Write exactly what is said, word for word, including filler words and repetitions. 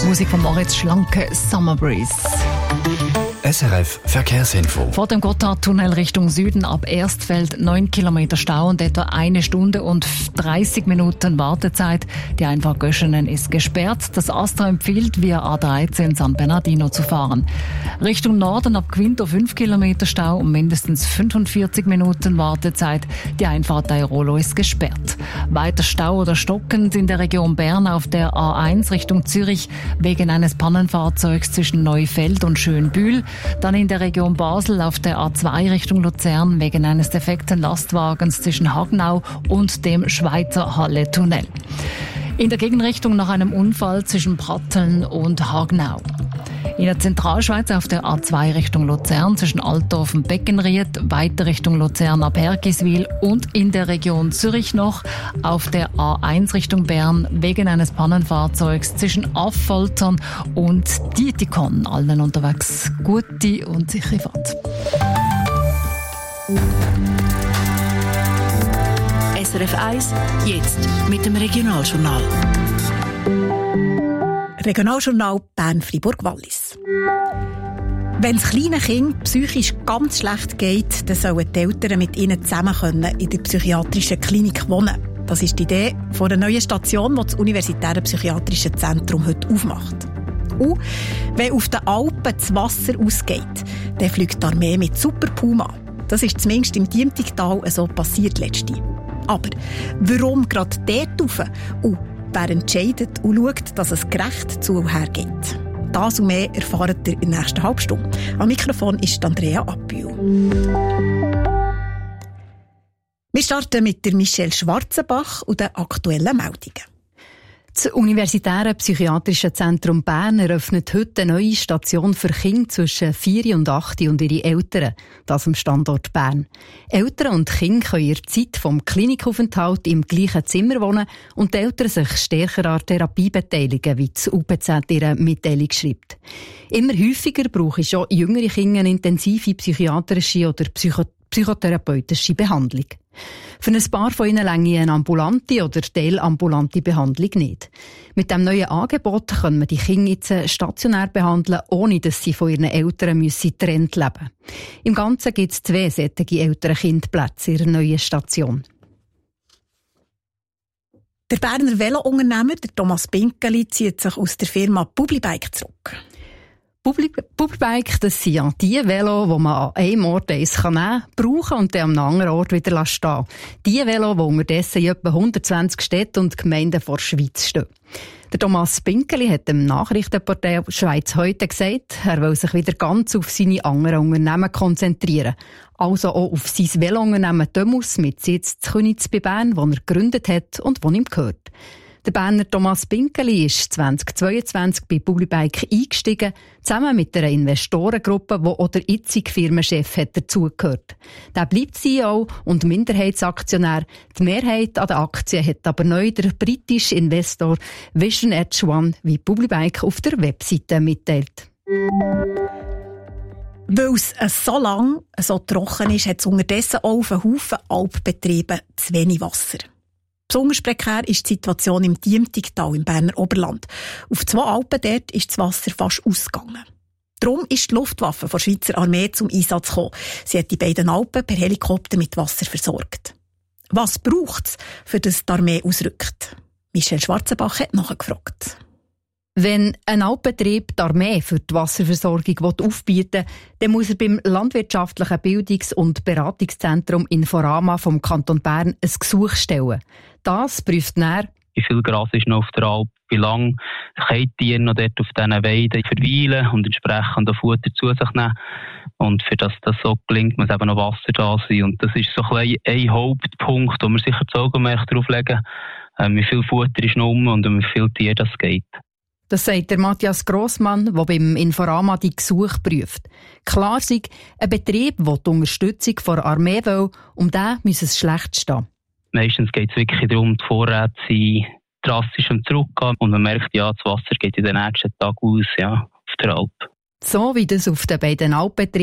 Musik von Moritz Schlanke, Summer Breeze. S R F Verkehrsinfo. Vor dem Gotthardtunnel Richtung Süden ab Erstfeld neun Kilometer Stau und etwa eine Stunde und dreißig Minuten Wartezeit. Die Einfahrt Göschenen ist gesperrt. Das Astra empfiehlt, via A dreizehn San Bernardino zu fahren. Richtung Norden ab Quinto fünf Kilometer Stau und mindestens fünfundvierzig Minuten Wartezeit. Die Einfahrt Airolo ist gesperrt. Weiter Stau oder stockend in der Region Bern auf der A eins Richtung Zürich wegen eines Pannenfahrzeugs zwischen Neufeld und Schönbühl. Dann in der Region Basel auf der A zwei Richtung Luzern wegen eines defekten Lastwagens zwischen Hagnau und dem Schweizer Halle-Tunnel. In der Gegenrichtung nach einem Unfall zwischen Pratteln und Hagnau. In der Zentralschweiz auf der A zwei Richtung Luzern zwischen Altdorf und Beckenried, weiter Richtung Luzern ab Hergiswil und in der Region Zürich noch auf der A eins Richtung Bern wegen eines Pannenfahrzeugs zwischen Affoltern und Dietikon. Allen unterwegs gute und sichere Fahrt. S R F eins, jetzt mit dem Regionaljournal. Regionaljournal Bern-Fribourg-Wallis. Wenn es kleinen Kindern psychisch ganz schlecht geht, dann sollen die Eltern mit ihnen zusammen können in der psychiatrischen Klinik wohnen. Das ist die Idee von einer neuen Station, die das Universitäre Psychiatrische Zentrum heute aufmacht. Und wenn auf den Alpen das Wasser ausgeht, dann fliegt die Armee mit Super Puma. Das ist zumindest im Diemtigtal so passiert letzte. Aber warum gerade dort rauf? Und wer entscheidet und schaut, dass es gerecht zu und her geht? Das und mehr erfahrt ihr in der nächsten Halbstunde. Am Mikrofon ist Andrea Appio. Wir starten mit der Michelle Schwarzenbach und den aktuellen Meldungen. Das Universitäre Psychiatrische Zentrum Bern eröffnet heute eine neue Station für Kinder zwischen vier und acht und ihre Eltern, das am Standort Bern. Eltern und Kinder können in der Zeit vom Klinikaufenthalt im gleichen Zimmer wohnen und die Eltern sich stärker an der Therapie beteiligen, wie das U P Z in ihrer Mitteilung schreibt. Immer häufiger brauchen schon jüngere Kinder eine intensive psychiatrische oder Psycho- psychotherapeutische Behandlung. Für ein paar von ihnen reicht eine ambulante oder teilambulante Behandlung nicht. Mit dem neuen Angebot können wir die Kinder jetzt stationär behandeln, ohne dass sie von ihren Eltern getrennt leben müssen. Im Ganzen gibt es zwei solche Eltern-Kind-Plätze in der neuen Station. Der Berner Velounternehmer Thomas Pinkeli zieht sich aus der Firma Publibike zurück. Publibike, das sind ja die Velo, die man an einem Ort eins nehmen kann, brauchen und dann am anderen Ort wieder stehen lassen. Die Velo, die unterdessen in etwa hundertzwanzig Städten und Gemeinden vor der Schweiz stehen. Der Thomas Pinkeli hat dem Nachrichtenportal Schweiz heute gesagt, er will sich wieder ganz auf seine anderen Unternehmen konzentrieren. Also auch auf sein Velounternehmen Dömus mit Sitz in Köniz bei Bern, das er gegründet hat und das ihm gehört. Der Berner Thomas Pinkeli ist zweitausendzweiundzwanzig bei Publibike eingestiegen, zusammen mit einer Investorengruppe, die auch der jetzige Firmenchef hat dazugehört. Der bleibt C E O und Minderheitsaktionär. Die Mehrheit an den Aktien hat aber neu der britische Investor Vision Edge One, wie Publibike auf der Webseite mitteilt. Weil es so lang so trocken ist, hat es unterdessen auch auf einen Haufen Alpbetrieben zu wenig Wasser. Besonders prekär ist die Situation im Diemtigtal im Berner Oberland. Auf zwei Alpen dort ist das Wasser fast ausgegangen. Darum ist die Luftwaffe der Schweizer Armee zum Einsatz gekommen. Sie hat die beiden Alpen per Helikopter mit Wasser versorgt. Was braucht es, für das die Armee ausrückt? Michelle Schwarzenbach hat nachgefragt. Wenn ein Alpbetrieb die Armee für die Wasserversorgung aufbieten will, dann muss er beim Landwirtschaftlichen Bildungs- und Beratungszentrum Inforama vom Kanton Bern ein Gesuch stellen. Das prüft näher, wie viel Gras ist noch auf der Alp, wie lange können die Tiere noch dort auf diesen Weiden verweilen und entsprechend auch Futter zu sich nehmen. Und für das das so gelingt, muss eben noch Wasser da sein. Und das ist so ein, ein Hauptpunkt, wo wir sicher das Augenmerk darauf legen, wie viel Futter ist noch um und um wie viele Tiere das geht. Das sagt der Matthias Grossmann, der beim Inforama die Gesuche prüft. Klar sei, ein Betrieb, der die Unterstützung der Armee will, um den muss es schlecht stehen. Meistens geht es wirklich darum, die Vorräte sind drastisch am Zurückgehen und man merkt, ja, das Wasser geht in den nächsten Tagen aus, ja, auf der Alp. So wie das auf den beiden Alpbetrieben